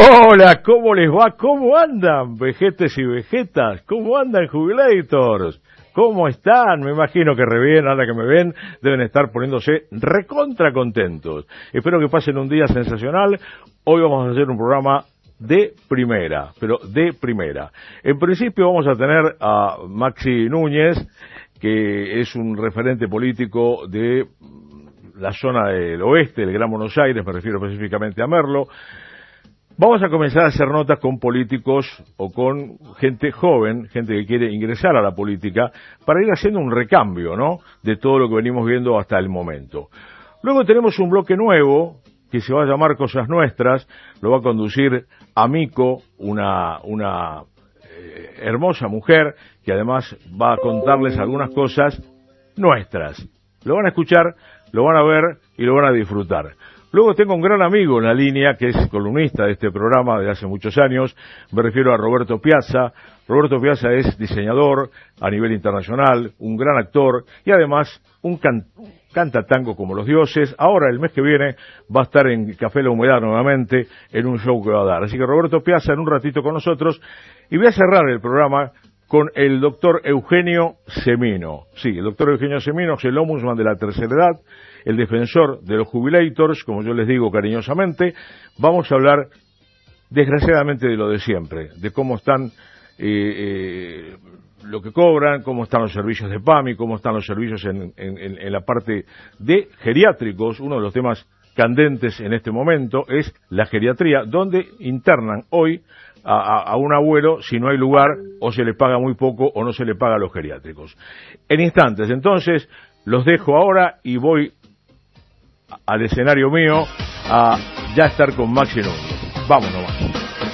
Hola, ¿cómo les va? ¿Cómo andan, vejetes y vejetas? ¿Cómo andan, jubilators? ¿Cómo están? Me imagino que re bien, ahora que me ven, deben estar poniéndose recontra contentos. Espero que pasen un día sensacional. Hoy vamos a hacer un programa de primera, pero de primera. En principio vamos a tener a Maxi Núñez, que es un referente político de la zona del oeste, del Gran Buenos Aires, me refiero específicamente a Merlo. Vamos a comenzar a hacer notas con políticos o con gente joven, gente que quiere ingresar a la política, para ir haciendo un recambio, ¿no?, de todo lo que venimos viendo hasta el momento. Luego tenemos un bloque nuevo que se va a llamar Cosas Nuestras, lo va a conducir Amico, una hermosa mujer que además va a contarles algunas cosas nuestras. Lo van a escuchar, lo van a ver y lo van a disfrutar. Luego tengo un gran amigo en la línea, que es columnista de este programa de hace muchos años, me refiero a Roberto Piazza. Roberto Piazza es diseñador a nivel internacional, un gran actor y además un canta tango como los dioses. Ahora, el mes que viene, va a estar en Café La Humedad nuevamente en un show que va a dar. Así que Roberto Piazza en un ratito con nosotros, y voy a cerrar el programa con el doctor Eugenio Semino. Sí, el doctor Eugenio Semino es el ombudsman de la tercera edad, el defensor de los jubilators, como yo les digo cariñosamente. Vamos a hablar, desgraciadamente, de lo de siempre, de cómo están lo que cobran, cómo están los servicios de PAMI, cómo están los servicios en la parte de geriátricos. Uno de los temas candentes en este momento es la geriatría, donde internan hoy a un abuelo si no hay lugar, o se le paga muy poco o no se le paga a los geriátricos. En instantes, entonces, los dejo ahora y voy al escenario mío a ya estar con Maxi Núñez. Vamos nomás.